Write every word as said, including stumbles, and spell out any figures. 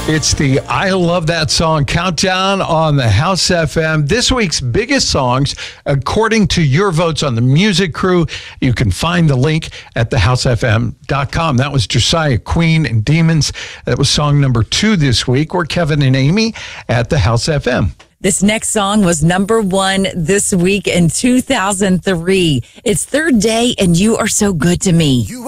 It's the I Love That Song countdown on the House F M. This week's biggest songs, according to your votes on the Music Crew. You can find the link at the house f m dot com. That was Josiah Queen and Demons. That was song number two this week. We're Kevin and Amy at the House F M. This next song was number one this week in two thousand three. It's Third Day and You Are So Good to Me. You